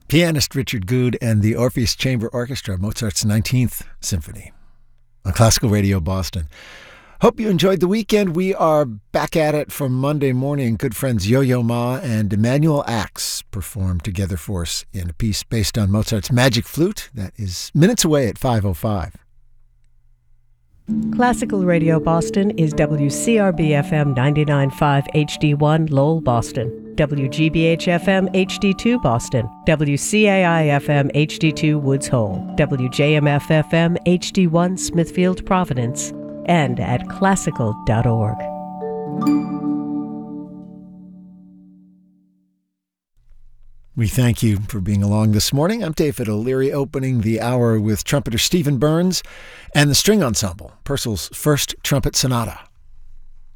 Pianist Richard Good and the Orpheus Chamber Orchestra, Mozart's 19th Symphony on Classical Radio Boston. Hope you enjoyed the weekend. We are back at it for Monday morning. Good friends Yo-Yo Ma and Emanuel Axe perform together for us in a piece based on Mozart's Magic Flute. That is minutes away at 5:05. Classical Radio Boston is WCRB-FM 99.5 HD1 Lowell, Boston, WGBH-FM HD2 Boston, WCAI-FM HD2 Woods Hole, WJMF-FM HD1 Smithfield, Providence, and at classical.org. We thank you for being along this morning. I'm David O'Leary, opening the hour with trumpeter Stephen Burns and the String Ensemble, Purcell's First Trumpet Sonata.